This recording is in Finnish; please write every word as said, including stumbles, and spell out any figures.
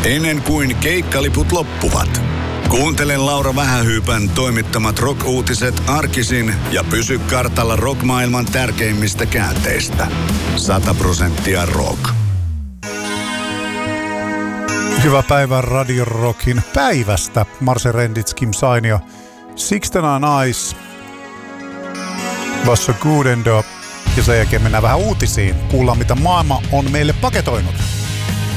Ennen kuin keikkaliput loppuvat. Kuuntele Laura Vähähyypän toimittamat rock-uutiset arkisin ja pysy kartalla rock-maailman tärkeimmistä käänteistä. Sata prosenttia rock. Hyvää päivää Radio Rockin päivästä. Marse Rendits, Kim Sainio, Sixten Eyes, Vasso Gudendo. Ja sen jälkeen mennään vähän uutisiin. Kuullaan, mitä maailma on meille paketoinut.